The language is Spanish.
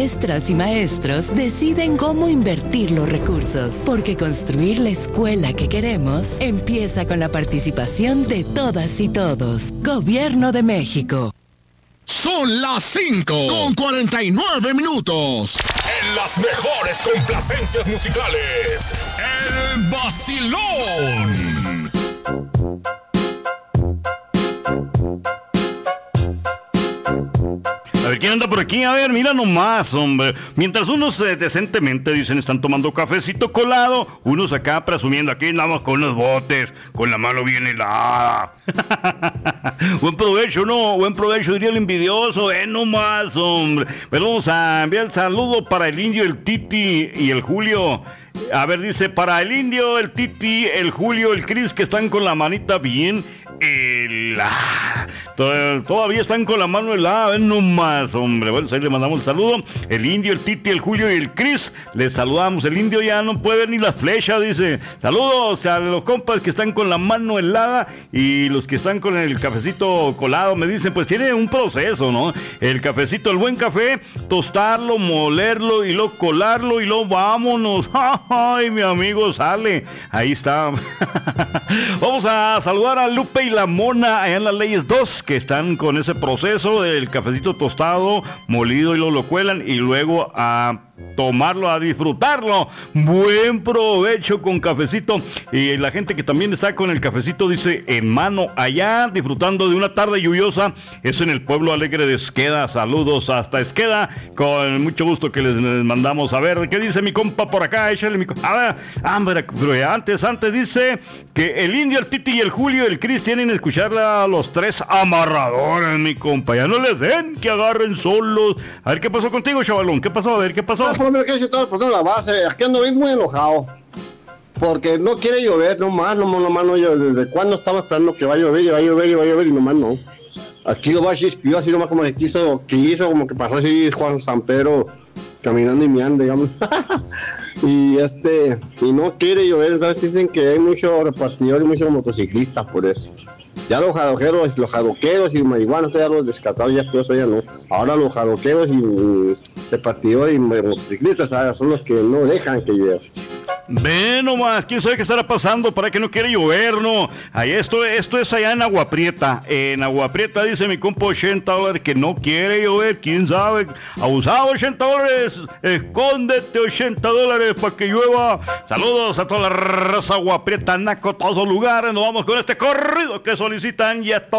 maestras y maestros deciden cómo invertir los recursos, porque construir la escuela que queremos empieza con la participación de todas y todos. Gobierno de México. Son las 5:49. En las mejores complacencias musicales, El Vacilón. A ver, ¿quién anda por aquí? A ver, mira nomás, hombre. Mientras unos decentemente dicen están tomando cafecito colado, unos acá presumiendo, aquí andamos con unos botes, con la mano bien helada. Buen provecho, ¿no? Buen provecho, diría el envidioso. Nomás, hombre. Pero vamos a enviar el saludo para el Indio, el Titi y el Julio. A ver, dice, para el Indio, el Titi, el Julio, el Cris, que están con la manita bien helada. Todavía están con la mano helada, ven nomás, hombre. Bueno, ahí le mandamos el saludo. El Indio, el Titi, el Julio y el Cris, les saludamos. El Indio ya no puede ver ni las flechas, dice. Saludos a los compas que están con la mano helada y los que están con el cafecito colado. Me dicen, pues tiene un proceso, ¿no? El cafecito, el buen café, tostarlo, molerlo y luego colarlo y luego vámonos. Ay, mi amigo sale. Ahí está. Vamos a saludar a Lupe y la Mona allá en las Leyes 2, que están con ese proceso del cafecito tostado, molido y lo cuelan y luego a tomarlo, a disfrutarlo. Buen provecho con cafecito. Y la gente que también está con el cafecito, dice, en mano, allá disfrutando de una tarde lluviosa, es en el pueblo alegre de Esqueda. Saludos hasta Esqueda, con mucho gusto que les mandamos. A ver, ¿qué dice mi compa por acá? Échale mi compa. A ver, pero antes dice que el Indio, el Titi y el Julio y el Cris tienen que escuchar a los tres amarradores, mi compa. Ya no les den que agarren solos. A ver, ¿qué pasó contigo, chavalón? ¿Qué pasó? A ver, ¿qué pasó? Por lo menos que yo estaba por la base, aquí ando bien muy enojado, porque no quiere llover, nomás no llover. ¿Desde cuándo estamos esperando que va a llover y nomás no? Aquí lo va a chispió así nomás como que quiso, como que pasó así Juan San Pedro caminando y meando, digamos. y no quiere llover, ¿sabes? Dicen que hay muchos repartidores y muchos motociclistas por eso. Ya los jadoqueros y marihuanos, ya los descartados, ya todo eso ya no. Ahora los jadoqueros y repartidores y motociclistas, ¿sabes? Son los que no dejan que llueva. Ve nomás, quién sabe qué estará pasando para que no quiere llover, ¿no? Ahí esto es allá en Agua Prieta. En Agua Prieta dice mi compa $80 que no quiere llover, quién sabe. Abusado, $80, escóndete $80 para que llueva. Saludos a toda la raza Agua Prieta, Naco, todos los lugares. Nos vamos con este corrido que solicitan y esto